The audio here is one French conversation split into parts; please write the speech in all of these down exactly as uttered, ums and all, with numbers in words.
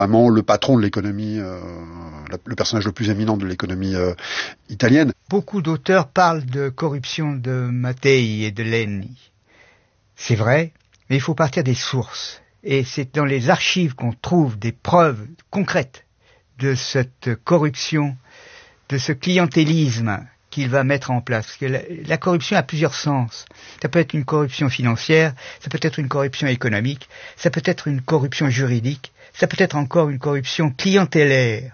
vraiment le patron de l'économie, euh, le personnage le plus éminent de l'économie euh, italienne. Beaucoup d'auteurs parlent de corruption de Mattei et de Lenni. C'est vrai, mais il faut partir des sources. Et c'est dans les archives qu'on trouve des preuves concrètes de cette corruption, de ce clientélisme qu'il va mettre en place. Parce que la, la corruption a plusieurs sens. Ça peut être une corruption financière, ça peut être une corruption économique, ça peut être une corruption juridique, ça peut être encore une corruption clientélaire.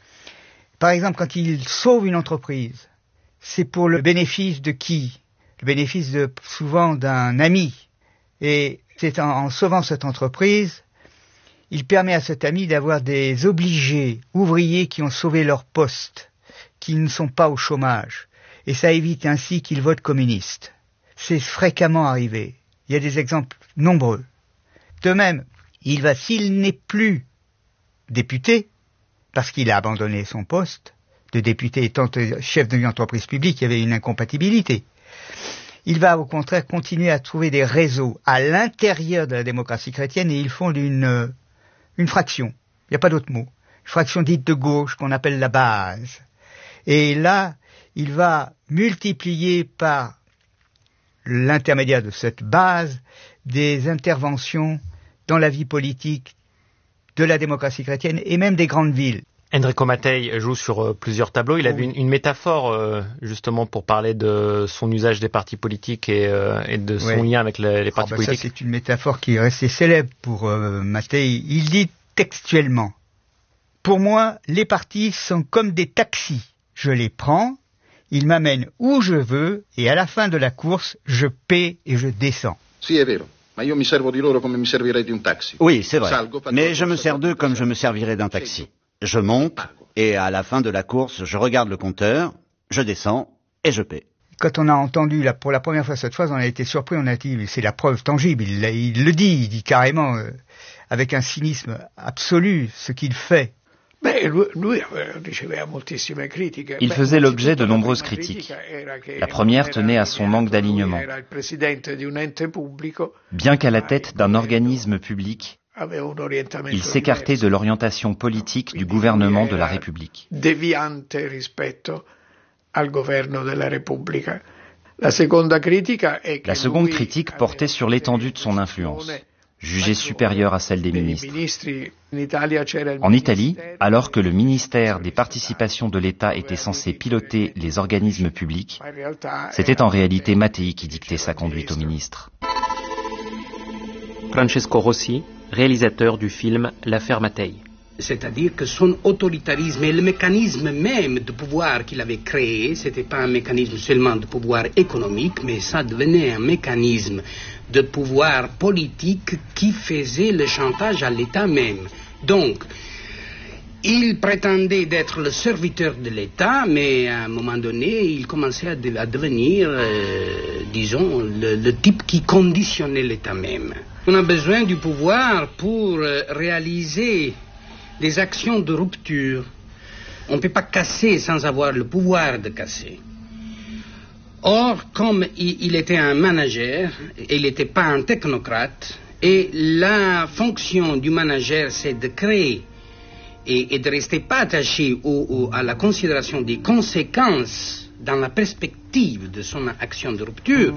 Par exemple, quand il sauve une entreprise, c'est pour le bénéfice de qui? Le bénéfice de, souvent d'un ami. Et c'est en, en sauvant cette entreprise, il permet à cet ami d'avoir des obligés ouvriers qui ont sauvé leur poste, qui ne sont pas au chômage. Et ça évite ainsi qu'ils votent communiste. C'est fréquemment arrivé. Il y a des exemples nombreux. De même, il va, s'il n'est plus député, parce qu'il a abandonné son poste de député étant chef d'une entreprise publique, il y avait une incompatibilité. Il va au contraire continuer à trouver des réseaux à l'intérieur de la démocratie chrétienne et ils font une, une fraction. Il n'y a pas d'autre mot. Une fraction dite de gauche qu'on appelle la base. Et là, il va multiplier par l'intermédiaire de cette base des interventions dans la vie politique de la démocratie chrétienne et même des grandes villes. Enrico Mattei joue sur euh, plusieurs tableaux. Il avait une, une métaphore euh, justement pour parler de son usage des partis politiques et, euh, et de son ouais. lien avec les, les partis oh, bah politiques. Ça, c'est une métaphore qui est restée célèbre pour euh, Mattei. Il dit textuellement « Pour moi, les partis sont comme des taxis. Je les prends, ils m'amènent où je veux et à la fin de la course, je paie et je descends. » Si, è vero. Ma io mi servo di loro come mi servirei di un taxi. Oui, c'est vrai. Mais je me sers d'eux comme je me servirais d'un taxi. Je monte et à la fin de la course, je regarde le compteur, je descends et je paie. Quand on a entendu la, pour la première fois cette phrase, on a été surpris, on a dit c'est la preuve tangible. Il, il le dit, il dit carrément euh, avec un cynisme absolu ce qu'il fait. Il faisait l'objet de nombreuses critiques. La première tenait à son manque d'alignement. Bien qu'à la tête d'un organisme public, il s'écartait de l'orientation politique du gouvernement de la République. La seconde critique portait sur l'étendue de son influence, jugée supérieure à celle des ministres. En Italie, alors que le ministère des participations de l'État était censé piloter les organismes publics, c'était en réalité Mattei qui dictait sa conduite aux ministres. Francesco Rossi, réalisateur du film L'affaire Mattei. C'est-à-dire que son autoritarisme et le mécanisme même de pouvoir qu'il avait créé, c'était pas un mécanisme seulement de pouvoir économique, mais ça devenait un mécanisme de pouvoir politique qui faisait le chantage à l'État même. Donc, il prétendait d'être le serviteur de l'État, mais à un moment donné, il commençait à, de, à devenir, euh, disons, le, le type qui conditionnait l'État même. On a besoin du pouvoir pour euh, réaliser des actions de rupture. On ne peut pas casser sans avoir le pouvoir de casser. Or, comme il, il était un manager, il n'était pas un technocrate, et la fonction du manager, c'est de créer et, et de rester pas attaché au, au, à la considération des conséquences dans la perspective de son action de rupture.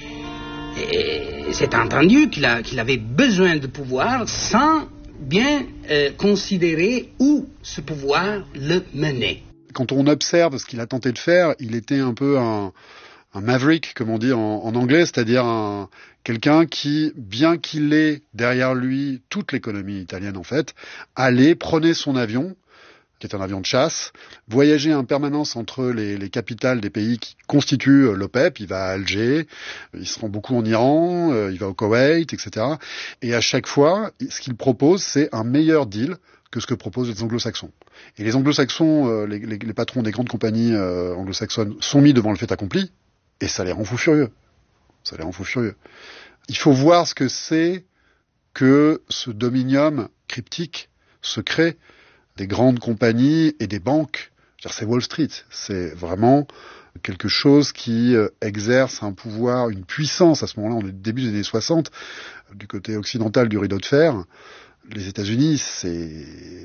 Et c'est entendu qu'il, a, qu'il avait besoin de pouvoir sans bien euh, considérer où ce pouvoir le menait. Quand on observe ce qu'il a tenté de faire, il était un peu un, un maverick, comme on dit en, en anglais, c'est-à-dire un, quelqu'un qui, bien qu'il ait derrière lui toute l'économie italienne en fait, allait, prenait son avion, qui est un avion de chasse, voyager en permanence entre les, les capitales des pays qui constituent l'OPEP. Il va à Alger, il se rend beaucoup en Iran, euh, il va au Koweït, et cetera. Et à chaque fois, ce qu'il propose, c'est un meilleur deal que ce que proposent les anglo-saxons. Et les anglo-saxons, euh, les, les, les patrons des grandes compagnies euh, anglo-saxonnes sont mis devant le fait accompli, et ça les rend fous furieux. Ça les rend fous furieux. Il faut voir ce que c'est que ce dominium cryptique, secret, des grandes compagnies et des banques. C'est Wall Street. C'est vraiment quelque chose qui exerce un pouvoir, une puissance à ce moment-là, on est au début des années soixante, du côté occidental du rideau de fer, les États-Unis, c'est